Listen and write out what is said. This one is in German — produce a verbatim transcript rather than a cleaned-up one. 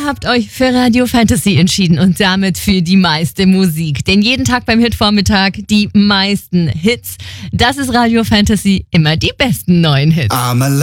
Ihr habt euch für Radio Fantasy entschieden und damit für die meiste Musik. Denn jeden Tag beim Hitvormittag die meisten Hits. Das ist Radio Fantasy, immer die besten neuen Hits.